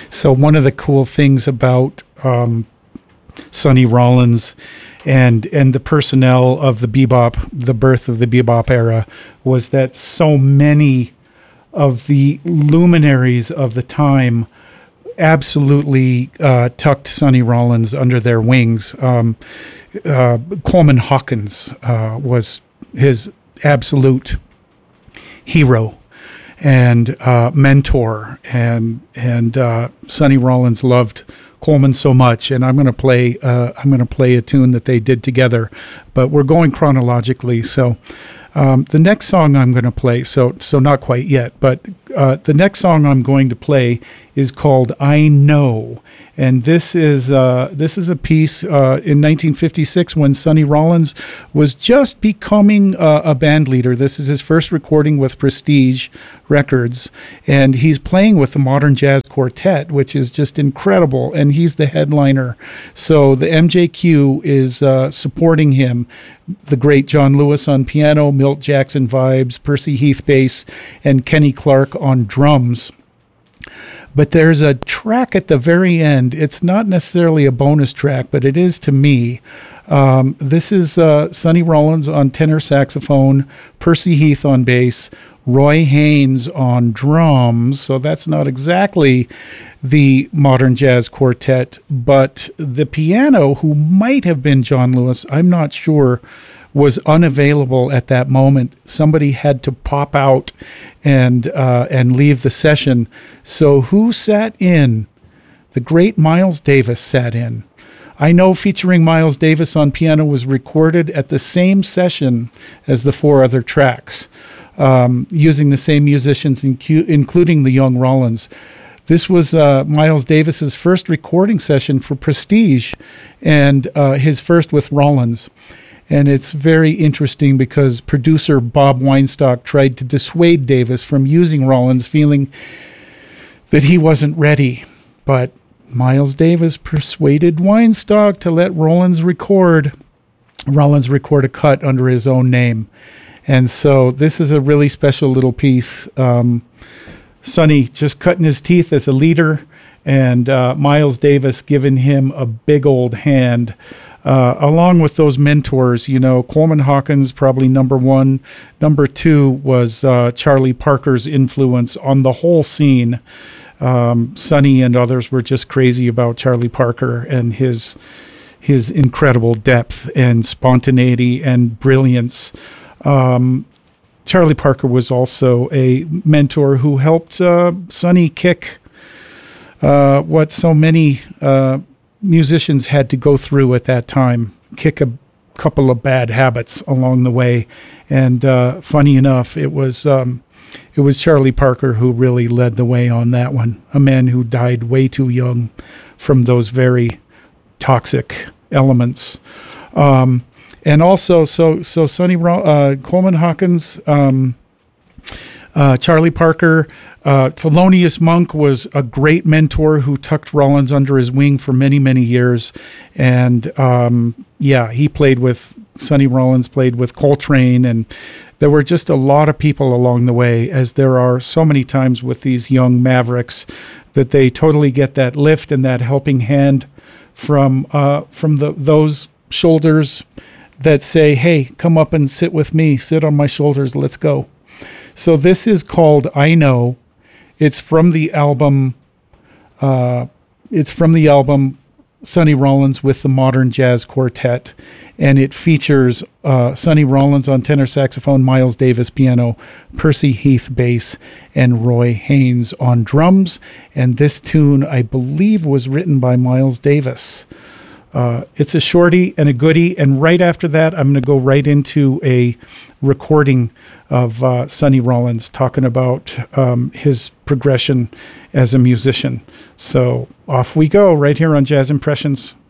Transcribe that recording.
So one of the cool things about Sonny Rollins and the personnel of the bebop, the birth of the bebop era, was that so many of the luminaries of the time absolutely tucked Sonny Rollins under their wings. Coleman Hawkins was his absolute hero and mentor, and Sonny Rollins loved Coleman so much. And I'm going to play a tune that they did together, but we're going chronologically. So the next song I'm going to play, so not quite yet, but the next song I'm going to play is called "I Know." And this is a piece in 1956 when Sonny Rollins was just becoming a band leader. This is his first recording with Prestige Records, and he's playing with the Modern Jazz Quartet, which is just incredible, and he's the headliner. So the MJQ is supporting him. The great John Lewis on piano, Milt Jackson vibes, Percy Heath bass, and Kenny Clark on drums. But there's a track at the very end. It's not necessarily a bonus track, but it is to me. This is Sonny Rollins on tenor saxophone, Percy Heath on bass, Roy Haynes on drums. So that's not exactly the Modern Jazz Quartet, but the piano, who might have been John Lewis, I'm not sure, was unavailable at that moment. Somebody had to pop out and leave the session. So who sat in? The great Miles Davis sat in. I Know, featuring Miles Davis on piano, was recorded at the same session as the four other tracks, using the same musicians, including the young Rollins. This was Miles Davis's first recording session for Prestige, and his first with Rollins. And it's very interesting because producer Bob Weinstock tried to dissuade Davis from using Rollins, feeling that he wasn't ready. But Miles Davis persuaded Weinstock to let Rollins record a cut under his own name. And so this is a really special little piece. Sonny just cutting his teeth as a leader, and Miles Davis giving him a big old hand. Along with those mentors, Coleman Hawkins, probably number one. Number two was Charlie Parker's influence on the whole scene. Sonny and others were just crazy about Charlie Parker and his incredible depth and spontaneity and brilliance. Charlie Parker was also a mentor who helped Sonny kick what so many musicians had to go through at that time, kick a couple of bad habits along the way. And funny enough, it was Charlie Parker who really led the way on that one, a man who died way too young from those very toxic elements. And also, so Sonny Coleman Hawkins, Charlie Parker, Thelonious Monk was a great mentor who tucked Rollins under his wing for many, many years. And he played with, Sonny Rollins played with Coltrane, and there were just a lot of people along the way, as there are so many times with these young mavericks, that they totally get that lift and that helping hand from those shoulders that say, hey, come up and sit with me, sit on my shoulders, let's go. So this is called "I Know." It's from the album. Sonny Rollins with the Modern Jazz Quartet, and it features Sonny Rollins on tenor saxophone, Miles Davis piano, Percy Heath bass, and Roy Haynes on drums. And this tune, I believe, was written by Miles Davis. It's a shorty and a goodie, and right after that, I'm going to go right into a recording of Sonny Rollins talking about his progression as a musician. So off we go, right here on Jazz Impressions.